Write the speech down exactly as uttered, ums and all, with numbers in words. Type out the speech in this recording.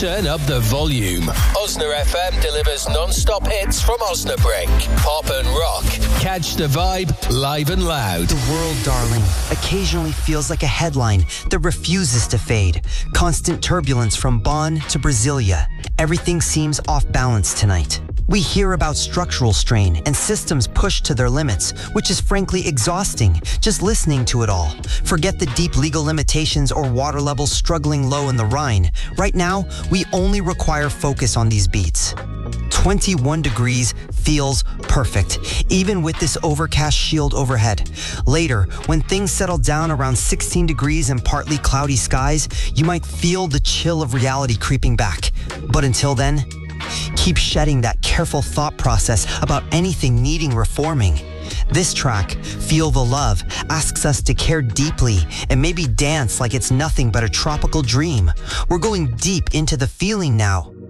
Turn up the volume. Osna F M delivers non-stop hits from Osnabrück. Pop and rock. Catch the vibe live and loud. The world, darling, occasionally feels like a headline that refuses to fade. Constant turbulence from Bonn to Brasilia. Everything seems off balance tonight. We hear about structural strain and systems pushed to their limits, which is frankly exhausting just listening to it all. Forget the deep legal limitations or water levels struggling low in the Rhine. Right now, we only require focus on these beats. twenty-one degrees feels perfect, even with this overcast shield overhead. Later, when things settle down around sixteen degrees and partly cloudy skies, you might feel the chill of reality creeping back. But until then, keep shedding that careful thought process about anything needing reforming. This track, Feel the Love, asks us to care deeply and maybe dance like it's nothing but a tropical dream. We're going deep into the feeling now.